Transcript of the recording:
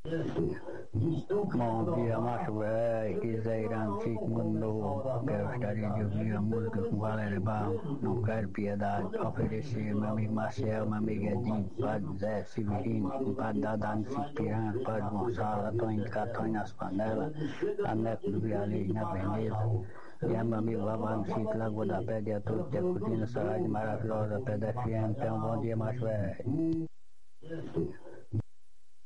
Bom dia, macho velho, que Zé Irã fique novo. Gostaria de ouvir a música com Valério Barro. Não quero piedade. Oferecer meu amigo Marcel, meu amigo Edinho, Padre Zé Severino, Padre Dadá no Cipirã, Padre Gonçalo, Antônio de Catões nas panelas, Aneco do Vialejo na Veneza. E a meu amigo Babá no Sítio, Lagoa da Pedra, e a todos que curtindo essa rádio maravilhosa, Pedra FM. Então, bom dia, macho velho.